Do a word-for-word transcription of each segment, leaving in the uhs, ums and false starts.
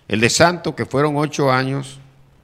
El de Santos, que fueron ocho años,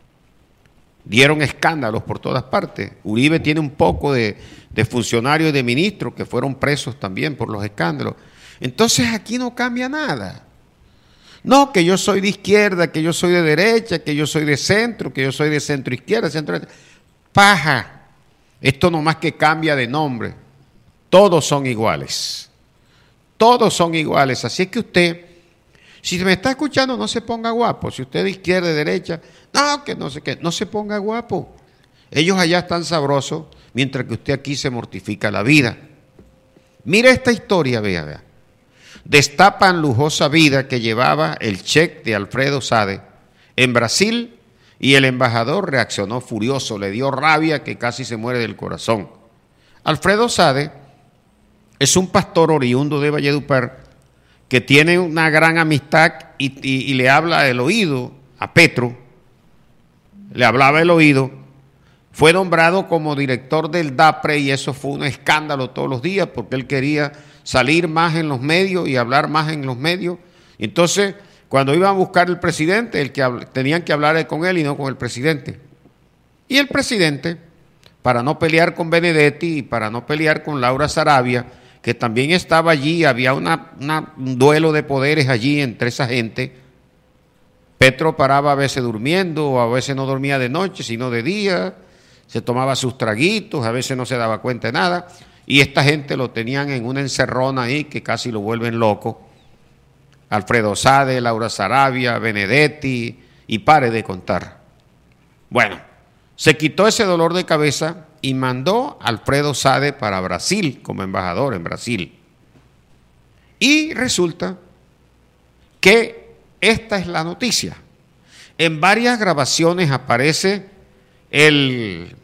dieron escándalos por todas partes. Uribe tiene un poco de, de funcionarios y de ministros que fueron presos también por los escándalos. Entonces aquí no cambia nada. No, que yo soy de izquierda, que yo soy de derecha, que yo soy de centro, que yo soy de centro izquierda, centro derecha. Paja. Esto no más que cambia de nombre. Todos son iguales. Todos son iguales. Así es que usted, si me está escuchando, no se ponga guapo. Si usted es de izquierda, de derecha, no, que no sé qué, no se ponga guapo. Ellos allá están sabrosos, mientras que usted aquí se mortifica la vida. Mire esta historia, vea, vea. Destapan lujosa vida que llevaba el cheque de Alfredo Sade en Brasil y el embajador reaccionó furioso, le dio rabia que casi se muere del corazón. Alfredo Sade es un pastor oriundo de Valledupar que tiene una gran amistad y, y, y le habla al oído a Petro, le hablaba el oído, fue nombrado como director del DAPRE y eso fue un escándalo todos los días porque él quería salir más en los medios y hablar más en los medios. Entonces, cuando iban a buscar el presidente, el que tenían que hablar con él y no con el presidente. Y el presidente, para no pelear con Benedetti y para no pelear con Laura Sarabia, que también estaba allí, había una, una, un duelo de poderes allí entre esa gente. Petro paraba a veces durmiendo, o a veces no dormía de noche, sino de día, se tomaba sus traguitos, a veces no se daba cuenta de nada. Y esta gente lo tenían en una encerrona ahí que casi lo vuelven loco. Alfredo Sade, Laura Sarabia, Benedetti, y pare de contar. Bueno, se quitó ese dolor de cabeza y mandó a Alfredo Sade para Brasil, como embajador en Brasil. Y resulta que esta es la noticia. En varias grabaciones aparece el...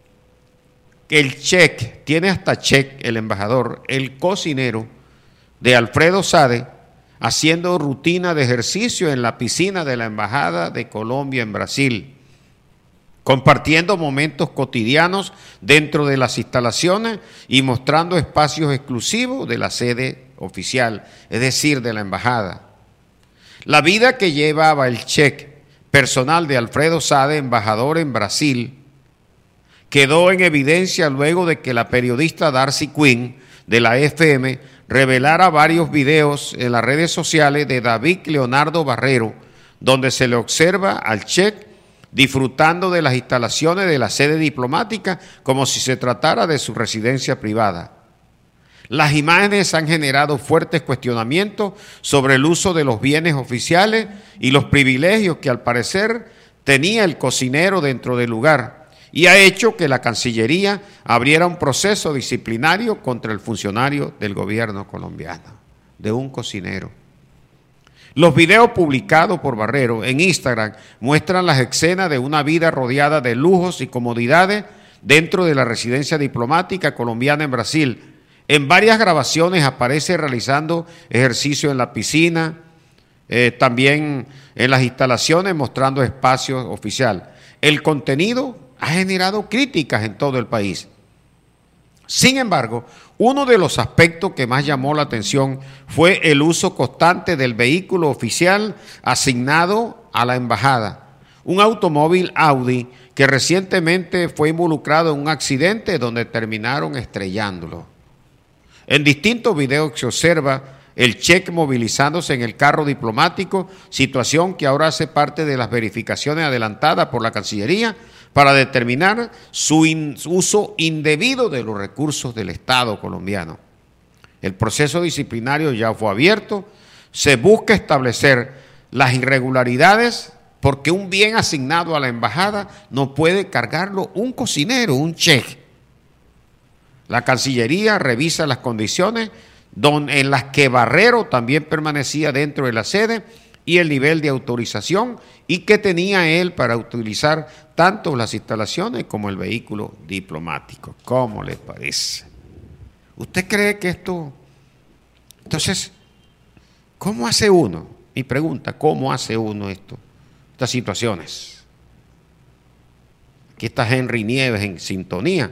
El cheque, tiene hasta cheque el embajador, el cocinero de Alfredo Sade, haciendo rutina de ejercicio en la piscina de la Embajada de Colombia en Brasil, compartiendo momentos cotidianos dentro de las instalaciones y mostrando espacios exclusivos de la sede oficial, es decir, de la embajada. La vida que llevaba el cheque personal de Alfredo Sade, embajador en Brasil, quedó en evidencia luego de que la periodista Darcy Quinn de la F M revelara varios videos en las redes sociales de David Leonardo Barrero, donde se le observa al Che disfrutando de las instalaciones de la sede diplomática como si se tratara de su residencia privada. Las imágenes han generado fuertes cuestionamientos sobre el uso de los bienes oficiales y los privilegios que al parecer tenía el cocinero dentro del lugar, y ha hecho que la Cancillería abriera un proceso disciplinario contra el funcionario del gobierno colombiano, de un cocinero. Los videos publicados por Barrero en Instagram muestran las escenas de una vida rodeada de lujos y comodidades dentro de la residencia diplomática colombiana en Brasil. En varias grabaciones aparece realizando ejercicio en la piscina, eh, también en las instalaciones mostrando espacios oficiales. El contenido ha generado críticas en todo el país. Sin embargo, uno de los aspectos que más llamó la atención fue el uso constante del vehículo oficial asignado a la embajada, un automóvil Audi que recientemente fue involucrado en un accidente donde terminaron estrellándolo. En distintos videos se observa el cheque movilizándose en el carro diplomático, situación que ahora hace parte de las verificaciones adelantadas por la Cancillería para determinar su, in, su uso indebido de los recursos del Estado colombiano. El proceso disciplinario ya fue abierto, se busca establecer las irregularidades porque un bien asignado a la embajada no puede cargarlo un cocinero, un chef. La Cancillería revisa las condiciones donde, en las que Barrero también permanecía dentro de la sede y el nivel de autorización y que tenía él para utilizar tanto las instalaciones como el vehículo diplomático. ¿Cómo les parece? ¿Usted cree que esto? Entonces, ¿cómo hace uno? Mi pregunta, ¿cómo hace uno esto? Estas situaciones. Aquí está Henry Nieves en sintonía.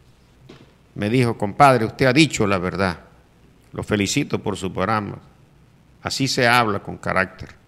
Me dijo, compadre, usted ha dicho la verdad. Lo felicito por su programa. Así se habla con carácter.